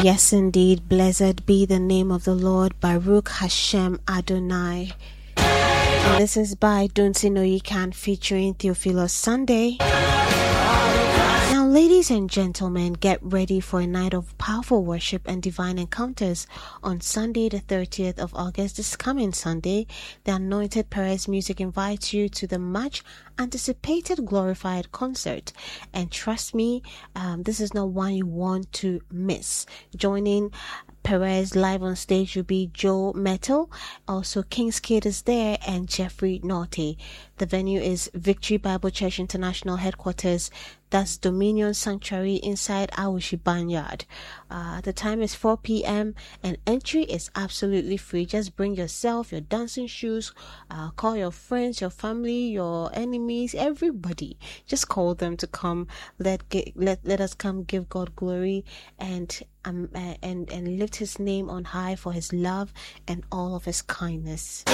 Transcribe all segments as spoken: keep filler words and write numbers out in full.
Yes, indeed. Blessed be the name of the Lord. Baruch Hashem Adonai. And this is by Dunsi No You Can featuring Theophilus Sunday. Now, ladies and gentlemen, get ready for a night of powerful worship and divine encounters on Sunday, the thirtieth of August. This coming Sunday, the Anointed Perez Music invites you to the much anticipated glorified concert. And trust me, um, this is not one you want to miss. Joining Perez live on stage will be Joe Metal. Also, King's Kid is there and Jeffrey Norte. The venue is Victory Bible Church International Headquarters. That's Dominion Sanctuary inside Awushi Barnyard. Uh, the time is four p.m. and entry is absolutely free. Just bring yourself, your dancing shoes, uh, call your friends, your family, your enemies, everybody. Just call them to come. Let get, let let us come give God glory and um uh, and and lift His name on high for His love and all of His kindness.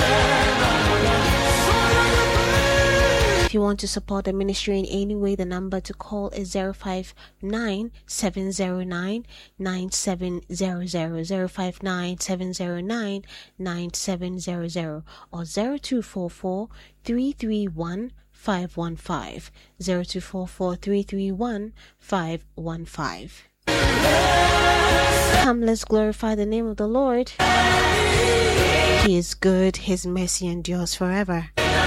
If you want to support the ministry in any way, the number to call is zero five nine seven zero nine nine seven zero zero, zero five nine seven zero nine nine seven zero zero, or zero two four four three three one five one five, zero two four four three three one five one five. Come, let's glorify the name of the Lord. He is good, His mercy endures forever.